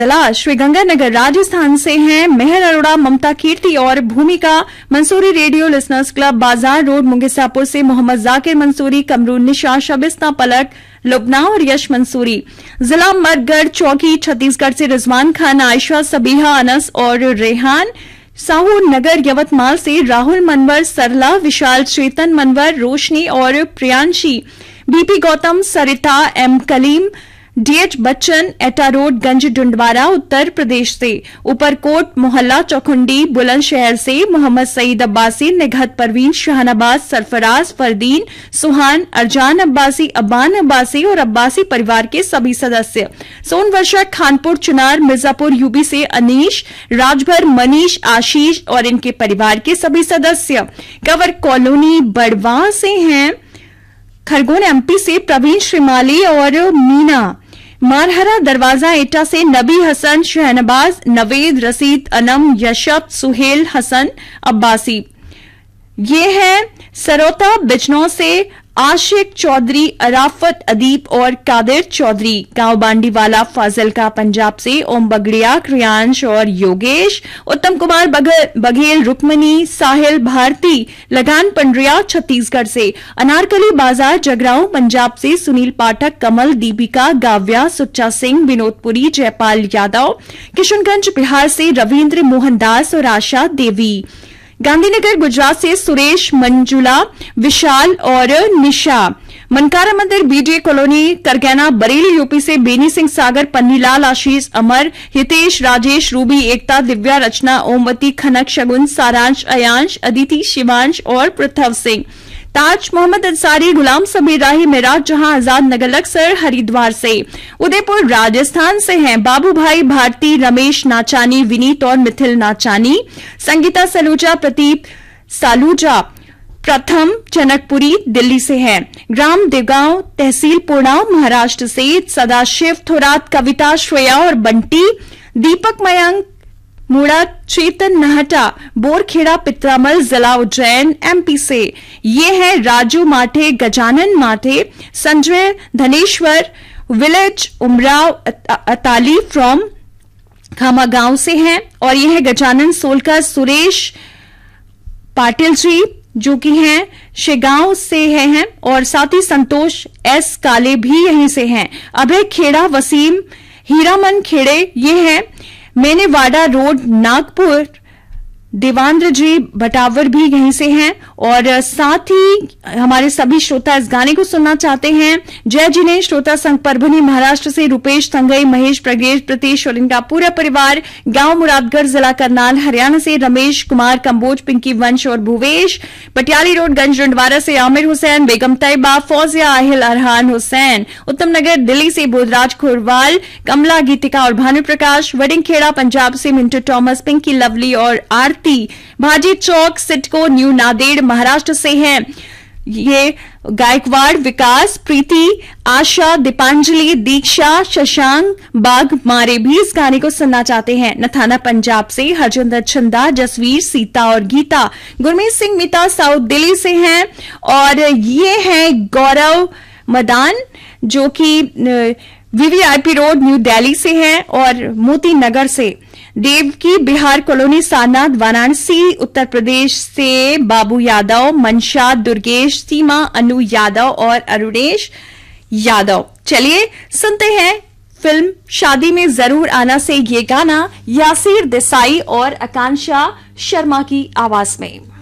जिला श्रीगंगानगर राजस्थान से हैं मेहर अरोड़ा, ममता कीर्ति और भूमिका मंसूरी। रेडियो लिसनर्स क्लब बाजार रोड मुंगेसापुर से मोहम्मद जाकिर मंसूरी, कमरून निशा, शबिस्ता पलक, लुबना और यश मंसूरी। जिला मरगढ़ चौकी छत्तीसगढ़ से रिजवान खान, आयशा, सबीहा, अनस और रेहान। साहू नगर यवतमाल से राहुल मनवर, सरला, विशाल, चेतन मनवर, रोशनी और प्रियांशी। बीपी गौतम, सरिता, एम कलीम, डीएच बच्चन, एटा रोड, गंज डुंडवारा उत्तर प्रदेश से। ऊपरकोट मोहल्ला चौखुंडी बुलंदशहर से मोहम्मद सईद अब्बासी, निघत परवीन, शहानाबाद, सरफराज, फरदीन, सुहान, अरजान अब्बासी, अब्बान अब्बासी और अब्बासी परिवार के सभी सदस्य। सोनवर्षा, खानपुर, चुनार, मिर्जापुर यूपी से अनीश, राजभर, मनीष, आशीष और इनके परिवार के सभी सदस्य। कवर कॉलोनी बड़वा से हैं खरगोन एमपी से प्रवीण श्रीमाली और मीना। मारहरा दरवाजा एटा से नबी हसन, शहनबाज, नवेद, रसीद, अनम, यशब, सुहेल, हसन अब्बासी। ये है सरोता बिजनौर से आशिक चौधरी, अराफत अदीब और कादिर चौधरी। गांव बांडीवाला फाजिल का पंजाब से ओम बगड़िया, क्रियांश और योगेश। उत्तम कुमार बघेल, रुक्मणी, साहिल, भारती लगान पंडरिया छत्तीसगढ़ से। अनारकली बाजार जगरांव पंजाब से सुनील पाठक, कमल, दीपिका, गाव्या, सुच्चा सिंह, विनोदपुरी, जयपाल यादव। किशनगंज बिहार से रविंद्र मोहन दास और आशा देवी। गांधीनगर गुजरात से सुरेश, मंजुला, विशाल और निशा। मनकारा मंदिर बीजे कॉलोनी करगैना बरेली यूपी से बेनी सिंह, सागर, पन्नीलाल, आशीष, अमर, हितेश, राजेश, रूबी, एकता, दिव्या, रचना, ओमवती, खनक, शगुन, सारांश, अयांश, अदिति, शिवांश और पृथ्व सिंह। ताज मोहम्मद अंसारी, गुलाम सबीर राही, मेराज जहां, आजाद नगर लक्सर हरिद्वार से। उदयपुर राजस्थान से हैं बाबू भाई, भारती, रमेश नाचानी, विनीत और मिथिल नाचानी। संगीता सलूजा, प्रदीप सालूजा, प्रथम जनकपुरी दिल्ली से है। ग्राम देवगांव, तहसील पूर्णा, महाराष्ट्र से। सदाशिव थोरात, कविता, श्रेया और बंटी। दीपक मयंक, मुड़ा, चेतन नहटा, बोरखेड़ा पित्रामल, जिला उज्जैन एमपी से। ये है राजू माठे, गजानन माठे, संजय धनेश्वर, विलेज उमराव अताली फ्रॉम खामागांव से हैं। और ये है गजानन सोलकर, सुरेश पाटिल जी जो कि हैं शेगांव से हैं और साथ ही संतोष एस काले भी यहीं से हैं। अभय खेड़ा, वसीम, हीरामन खेड़े ये हैं मेनेवाड़ा रोड नागपुर। देवांद्र जी बटावर भी यहीं से हैं। और साथ ही हमारे सभी श्रोता इस गाने को सुनना चाहते हैं। जय जिने श्रोता संघ परभनी महाराष्ट्र से रूपेश थंगई, महेश, प्रगेश, प्रतीश और इनका पूरा परिवार। गांव मुरादगढ़, जिला करनाल हरियाणा से रमेश कुमार, कंबोज, पिंकी, वंश और भुवेश। पटियाली रोड गंज डंडवारा से आमिर हुसैन, बेगम तैयबा, फौजिया, आहिल, अरहान हुसैन। उत्तम नगर दिल्ली से बोधराज खुरवाल, कमला, गीतिका और भानु प्रकाश। वडिंगखेड़ा पंजाब से मिंटू टॉमस, पिंकी, लवली और आरती। भाजी चौक, सिटको, न्यू नादेड़ महाराष्ट्र से हैं ये गायकवाड़, विकास, प्रीति, आशा, दीपांजलि, दीक्षा, शशांक, बाग मारे भी इस गाने को सुनना चाहते हैं। नथाना पंजाब से हरजिंदर छंदा, जसवीर, सीता और गीता। गुरमीत सिंह मीता साउथ दिल्ली से हैं। और ये है गौरव मदान जो कि वीवीआईपी रोड न्यू दिल्ली से हैं और मोती नगर से। देवकी बिहार कॉलोनी, सारनाथ, वाराणसी उत्तर प्रदेश से बाबू यादव, मनशा, दुर्गेश, सीमा, अनु यादव और अरुणेश यादव। चलिए सुनते हैं फिल्म शादी में जरूर आना से ये गाना यासीर देसाई और आकांक्षा शर्मा की आवाज में।